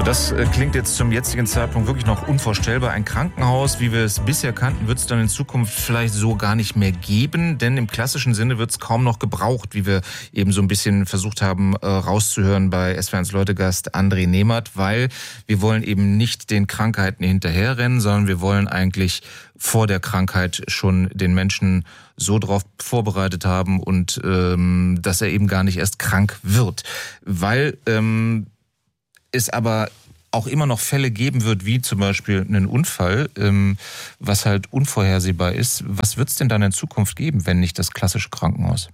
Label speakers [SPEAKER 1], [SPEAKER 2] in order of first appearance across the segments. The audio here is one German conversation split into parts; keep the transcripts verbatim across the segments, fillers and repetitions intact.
[SPEAKER 1] Das äh, klingt jetzt zum jetzigen Zeitpunkt wirklich noch unvorstellbar. Ein Krankenhaus, wie wir es bisher kannten, wird es dann in Zukunft vielleicht so gar nicht mehr geben, denn im klassischen Sinne wird es kaum noch gebraucht, wie wir eben so ein bisschen versucht haben äh, rauszuhören bei S W R eins Leute-Gast André Nehmert, weil wir wollen eben nicht den Krankheiten hinterherrennen, sondern wir wollen eigentlich vor der Krankheit schon den Menschen so darauf vorbereitet haben und ähm, dass er eben gar nicht erst krank wird, weil ähm, es aber auch immer noch Fälle geben wird, wie zum Beispiel einen Unfall, ähm, was halt unvorhersehbar ist. Was wird es denn dann in Zukunft geben, wenn nicht das klassische Krankenhaus?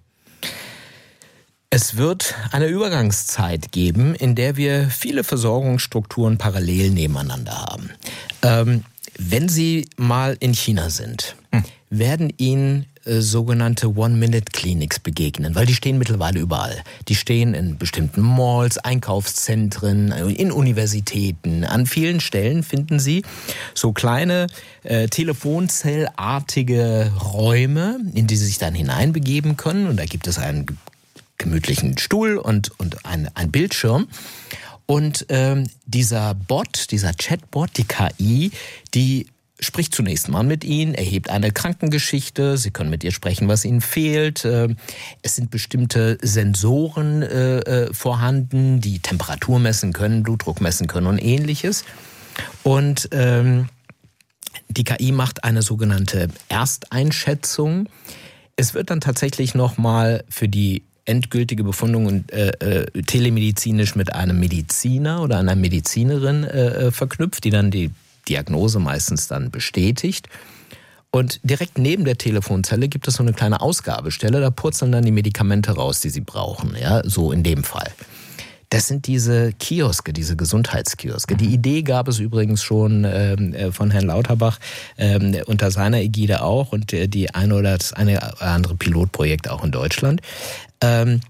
[SPEAKER 2] Es wird eine Übergangszeit geben, in der wir viele Versorgungsstrukturen parallel nebeneinander haben. Ähm, wenn Sie mal in China sind, hm. werden Ihnen äh, sogenannte One-Minute-Clinics begegnen, weil die stehen mittlerweile überall. Die stehen in bestimmten Malls, Einkaufszentren, in Universitäten. An vielen Stellen finden Sie so kleine äh, telefonzellartige Räume, in die Sie sich dann hineinbegeben können. Und da gibt es einen gemütlichen Stuhl und, und ein, ein Bildschirm. Und ähm, dieser Bot, dieser Chatbot, die K I, die spricht zunächst mal mit Ihnen, erhebt eine Krankengeschichte, Sie können mit ihr sprechen, was Ihnen fehlt. Es sind bestimmte Sensoren äh, vorhanden, die Temperatur messen können, Blutdruck messen können und Ähnliches. Und ähm, die K I macht eine sogenannte Ersteinschätzung. Es wird dann tatsächlich nochmal für die endgültige Befundung äh, äh, telemedizinisch mit einem Mediziner oder einer Medizinerin äh, verknüpft, die dann die Diagnose meistens dann bestätigt. Und direkt neben der Telefonzelle gibt es so eine kleine Ausgabestelle, da purzeln dann die Medikamente raus, die Sie brauchen, ja, so in dem Fall. Das sind diese Kioske, diese Gesundheitskioske. Die Idee gab es übrigens schon äh, von Herrn Lauterbach äh, unter seiner Ägide auch und äh, die eine oder das eine oder andere Pilotprojekt auch in Deutschland. Ähm,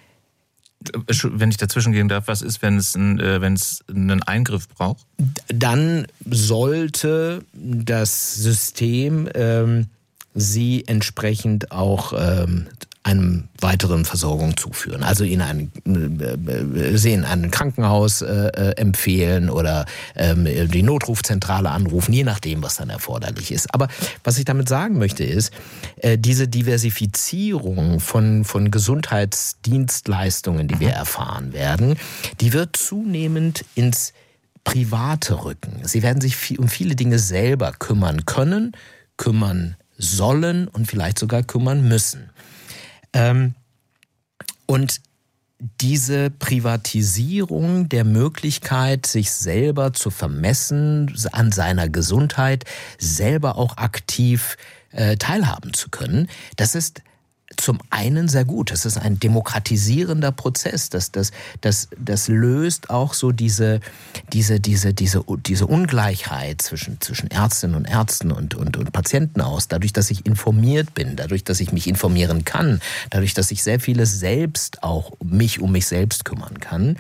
[SPEAKER 1] Wenn ich dazwischen gehen darf, was ist, wenn es, ein, wenn es einen Eingriff braucht?
[SPEAKER 2] Dann sollte das System ähm, Sie entsprechend auch ähm, einem weiteren Versorgung zuführen. Also Ihnen ein, äh, Sie in ein Krankenhaus äh, empfehlen oder ähm, die Notrufzentrale anrufen, je nachdem, was dann erforderlich ist. Aber was ich damit sagen möchte ist, äh, diese Diversifizierung von, von Gesundheitsdienstleistungen, die wir erfahren werden, die wird zunehmend ins Private rücken. Sie werden sich viel, um viele Dinge selber kümmern können, kümmern sollen und vielleicht sogar kümmern müssen. Ähm, und diese Privatisierung der Möglichkeit, sich selber zu vermessen, an seiner Gesundheit, selber auch aktiv äh, teilhaben zu können, das ist zum einen sehr gut. Das ist ein demokratisierender Prozess. Das, das, das, das löst auch so diese, diese, diese, diese, diese Ungleichheit zwischen, zwischen Ärztinnen und Ärzten und, und, und Patienten aus. Dadurch, dass ich informiert bin, dadurch, dass ich mich informieren kann, dadurch, dass ich sehr vieles selbst auch mich um mich selbst kümmern kann.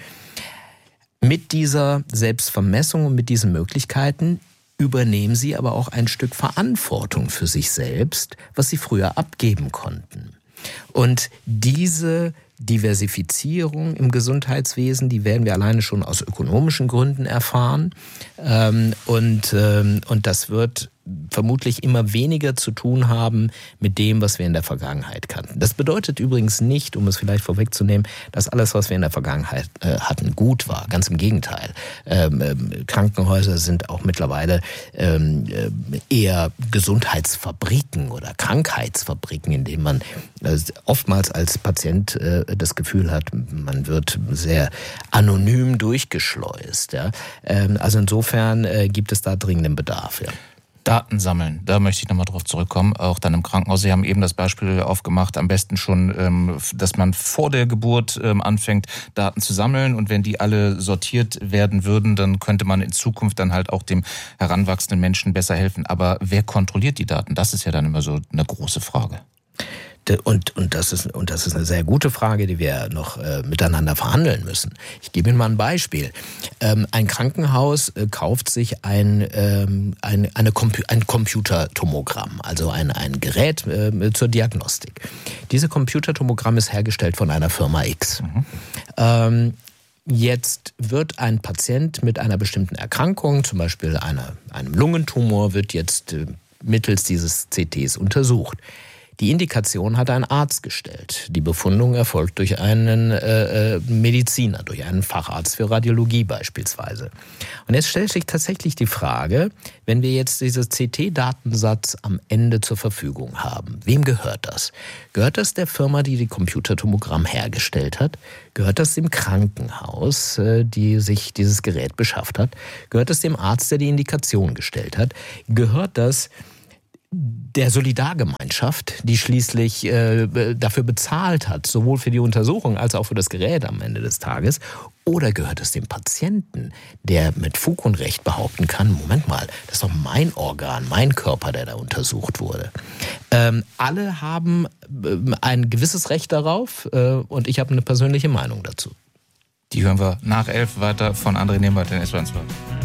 [SPEAKER 2] Mit dieser Selbstvermessung und mit diesen Möglichkeiten übernehmen Sie aber auch ein Stück Verantwortung für sich selbst, was Sie früher abgeben konnten. Und diese Diversifizierung im Gesundheitswesen, die werden wir alleine schon aus ökonomischen Gründen erfahren. Und, und das wird vermutlich immer weniger zu tun haben mit dem, was wir in der Vergangenheit kannten. Das bedeutet übrigens nicht, um es vielleicht vorwegzunehmen, dass alles, was wir in der Vergangenheit äh, hatten, gut war. Ganz im Gegenteil. Ähm, ähm, Krankenhäuser sind auch mittlerweile ähm, eher Gesundheitsfabriken oder Krankheitsfabriken, in denen man äh, oftmals als Patient äh, das Gefühl hat, man wird sehr anonym durchgeschleust. Ja? Ähm, also insofern äh, gibt es da dringenden Bedarf. Ja.
[SPEAKER 1] Daten sammeln, da möchte ich nochmal drauf zurückkommen, auch dann im Krankenhaus. Sie haben eben das Beispiel aufgemacht, am besten schon, dass man vor der Geburt anfängt, Daten zu sammeln und wenn die alle sortiert werden würden, dann könnte man in Zukunft dann halt auch dem heranwachsenden Menschen besser helfen. Aber wer kontrolliert die Daten? Das ist ja dann immer so eine große Frage.
[SPEAKER 2] Und, und, das ist, und das ist eine sehr gute Frage, die wir noch äh, miteinander verhandeln müssen. Ich gebe Ihnen mal ein Beispiel. Ähm, ein Krankenhaus äh, kauft sich ein, ähm, ein, eine Compu- ein Computertomogramm, also ein, ein Gerät äh, zur Diagnostik. Diese Computertomogramm ist hergestellt von einer Firma X. Mhm. Ähm, Jetzt wird ein Patient mit einer bestimmten Erkrankung, zum Beispiel einer, einem Lungentumor, wird jetzt äh, mittels dieses C Ts untersucht. Die Indikation hat ein Arzt gestellt. Die Befundung erfolgt durch einen äh, Mediziner, durch einen Facharzt für Radiologie beispielsweise. Und jetzt stellt sich tatsächlich die Frage, wenn wir jetzt diesen C T-Datensatz am Ende zur Verfügung haben, wem gehört das? Gehört das der Firma, die die Computertomogramm hergestellt hat? Gehört das dem Krankenhaus, äh, die sich dieses Gerät beschafft hat? Gehört das dem Arzt, der die Indikation gestellt hat? Gehört das der Solidargemeinschaft, die schließlich äh, dafür bezahlt hat, sowohl für die Untersuchung als auch für das Gerät am Ende des Tages? Oder gehört es dem Patienten, der mit Fug und Recht behaupten kann, Moment mal, das ist doch mein Organ, mein Körper, der da untersucht wurde. Ähm, alle haben äh, ein gewisses Recht darauf äh, und ich habe eine persönliche Meinung dazu.
[SPEAKER 1] Die hören wir nach elf weiter von André Nehmert in S W R zwei.